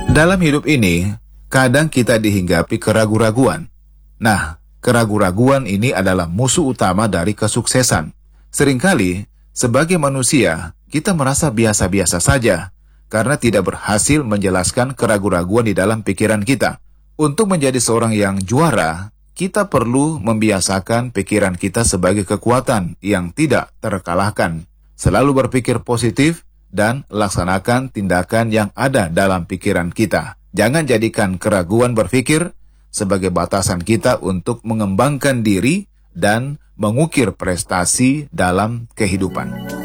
Dalam hidup ini, kadang kita dihinggapi keraguan-raguan. Nah, keraguan-raguan ini adalah musuh utama dari kesuksesan. Seringkali, sebagai manusia, kita merasa biasa-biasa saja karena tidak berhasil menjelaskan keraguan-raguan di dalam pikiran kita. Untuk menjadi seorang yang juara, kita perlu membiasakan pikiran kita sebagai kekuatan yang tidak terkalahkan. Selalu berpikir positif dan laksanakan tindakan yang ada dalam pikiran kita. Jangan jadikan keraguan berpikir sebagai batasan kita untuk mengembangkan diri dan mengukir prestasi dalam kehidupan.